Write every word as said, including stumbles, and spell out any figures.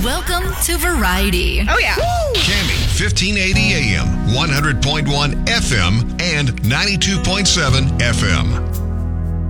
Welcome to Variety. Oh, yeah. Cammy, fifteen eighty A M, one hundred point one F M, and ninety-two point seven F M.